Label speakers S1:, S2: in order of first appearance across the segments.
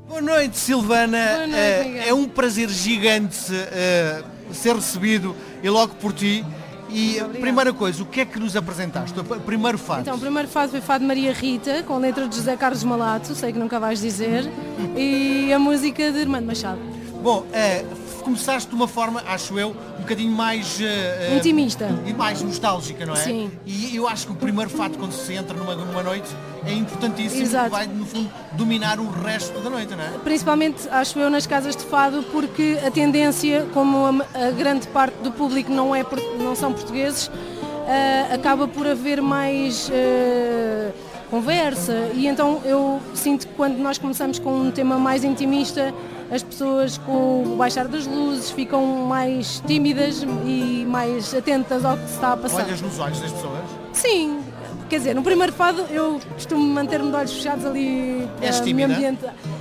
S1: Boa noite, Silvana.
S2: Boa noite, Miguel.
S1: É um prazer gigante ser recebido e logo por ti. E a primeira coisa, o que é que nos apresentaste? O primeiro fado.
S2: Então, o primeiro fado foi Fado de Maria Rita, com letra de José Carlos Malato, sei que nunca vais dizer, e a música de Armando Machado.
S1: Bom, começaste de uma forma, acho eu, um bocadinho mais...
S2: Intimista.
S1: E mais nostálgica, não é?
S2: Sim.
S1: E eu acho que o primeiro fado, quando se entra numa noite, é importantíssimo.
S2: Exato.
S1: Vai, no fundo, dominar o resto da noite, não é?
S2: Principalmente, acho eu, nas casas de fado, porque a tendência, como a grande parte do público não são portugueses, acaba por haver mais conversa, e então eu sinto que quando nós começamos com um tema mais intimista, as pessoas, com o baixar das luzes, ficam mais tímidas e mais atentas ao que se está a passar.
S1: Olhas nos olhos das pessoas?
S2: Sim, quer dizer, no primeiro fado eu costumo manter-me de olhos fechados ali.
S1: És
S2: no
S1: tímida?
S2: ambiente.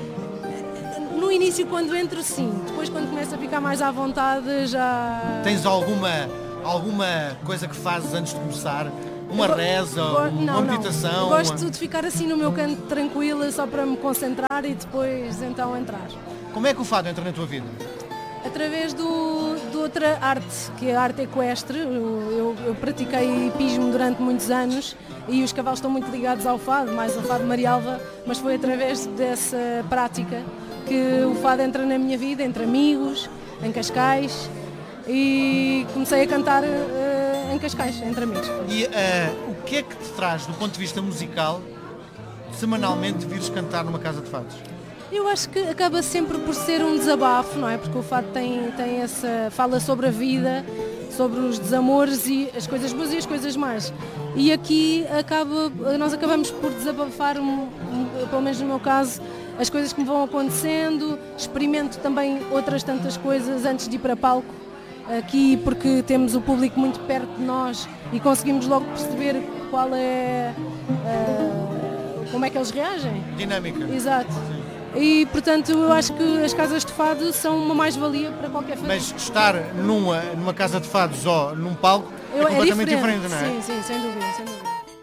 S2: No início, quando entro, sim. Depois, quando começo a ficar mais à vontade, já...
S1: Tens alguma coisa que fazes antes de começar? Uma reza, uma meditação?
S2: Não. Gosto de ficar assim no meu canto tranquila, só para me concentrar e depois então entrar.
S1: Como é que o fado entra na tua vida?
S2: Através de outra arte, que é a arte equestre. Eu pratiquei hipismo durante muitos anos e os cavalos estão muito ligados ao fado, mais ao fado de Marialva, mas foi através dessa prática que o fado entra na minha vida, entre amigos, em Cascais, e comecei a cantar em Cascais, entre amigos.
S1: E o que é que te traz, do ponto de vista musical, semanalmente vires cantar numa casa de fados?
S2: Eu acho que acaba sempre por ser um desabafo, não é? Porque o fado fala sobre a vida, sobre os desamores e as coisas boas e as coisas más. E aqui nós acabamos por desabafar, pelo menos no meu caso, as coisas que me vão acontecendo, experimento também outras tantas coisas antes de ir para palco, aqui porque temos o público muito perto de nós e conseguimos logo perceber como é que eles reagem.
S1: Dinâmica.
S2: Exato. Sim. E, portanto, eu acho que as casas de fado são uma mais-valia para qualquer família.
S1: Mas estar numa casa de fados ou num palco é completamente diferente, não é?
S2: Sim, sem dúvida, sem dúvida.